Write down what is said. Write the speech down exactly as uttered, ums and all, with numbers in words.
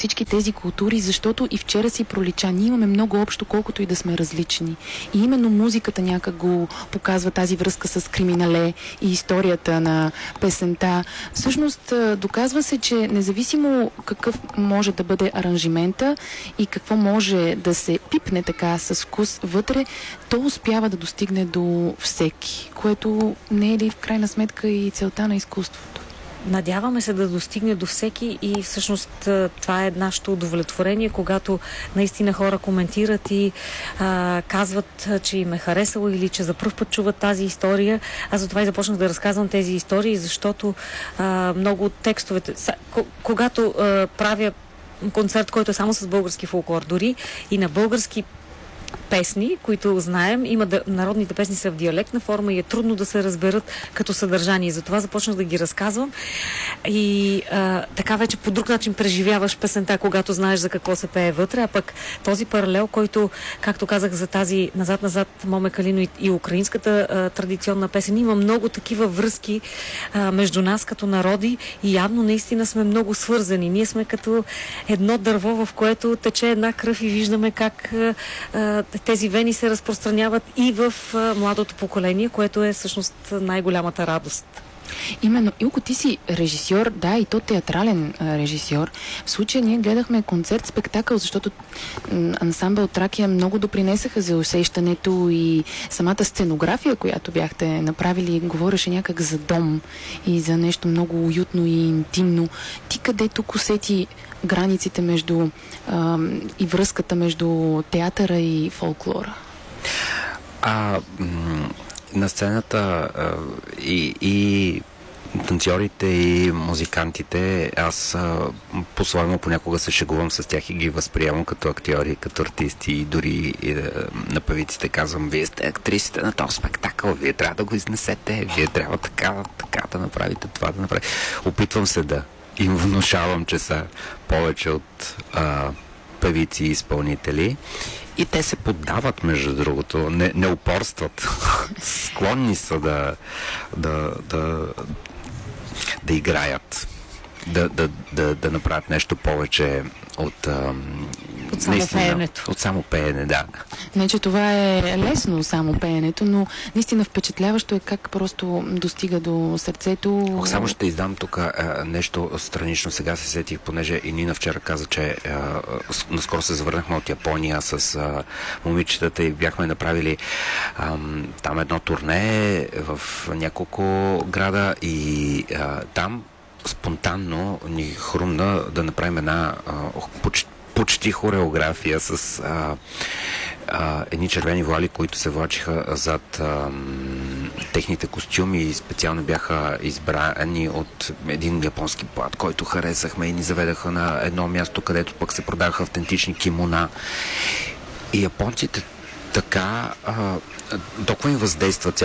всички тези култури, защото и вчера си пролича. Ние имаме много общо, колкото и да сме различни. И именно музиката някак го показва тази връзка с Криминале и историята на песента. Всъщност доказва се, че независимо какъв може да бъде аранжимента и какво може да се пипне така с вкус вътре, то успява да достигне до всеки, което не е ли в крайна сметка и целта на изкуството? Надяваме се да достигне до всеки и всъщност това е нашето удовлетворение, когато наистина хора коментират и а, казват, че им е харесало или че за пръв път чуват тази история. Аз затова и започнах да разказвам тези истории, защото а, много от текстовете... Са, когато а, правя концерт, който е само с български фолклор, дори и на български песни, които знаем, има да, народните песни са в диалектна форма и е трудно да се разберат като съдържание. Затова започнах да ги разказвам и а, така вече по друг начин преживяваш песента, когато знаеш за какво се пее вътре, а пък този паралел, който, както казах за тази назад-назад Моме Калино и, и украинската а, традиционна песен, има много такива връзки а, между нас като народи и явно наистина сме много свързани. Ние сме като едно дърво, в което тече една кръв и виждаме как а, а, тези вени се разпространяват и в а, младото поколение, което е всъщност най-голямата радост. Именно. Илко, ти си режисьор, да, и то театрален а, режисьор. В случая ние гледахме концерт-спектакъл, защото м, ансамбъл Тракия много допринесаха за усещането и самата сценография, която бяхте направили, говореше някак за дом и за нещо много уютно и интимно. Ти къде тук усети границите между а, и връзката между театъра и фолклора? А, м- на сцената а, и, и танцорите и музикантите, аз а, по-своему понякога се шегувам с тях и ги възприемам като актьори, като артисти и дори и, а, на певиците казвам: вие сте актрисите на този спектакъл, вие трябва да го изнесете, вие трябва така, така да направите това, да направите. Опитвам се да им внушавам, че са повече от а, певици и изпълнители. И те се поддават, между другото, не, не упорстват. Склонни са да, да, да, да играят, да, да, да, да направят нещо повече от... Ам, от само пеенето. От само пеене, да. Не, че това е лесно, само пеенето, но наистина впечатляващо е как просто достига до сърцето. Ох, само ще издам тук а, нещо странично. Сега се сетих, понеже и Нина вчера каза, че а, наскоро се завърнахме от Япония с а, момичетата и бяхме направили а, там едно турне в няколко града и а, там спонтанно ни хрумна да направим една а, почти почти хореография с а, а, едни червени вуали, които се влачиха зад а, техните костюми и специално бяха избрани от един японски плат, който харесахме и ни заведаха на едно място, където пък се продадаха автентични кимона. И японците така а, толкова им въздействат